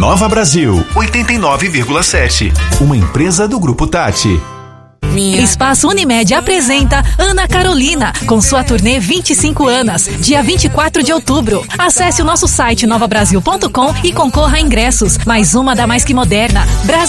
Nova Brasil 89,7. Uma empresa do Grupo Tati. Espaço Unimed apresenta Ana Carolina, com sua turnê 25 anos, dia 24 de outubro. Acesse o nosso site novabrasil.com e concorra a ingressos. Mais uma da Mais Que Moderna. Brasil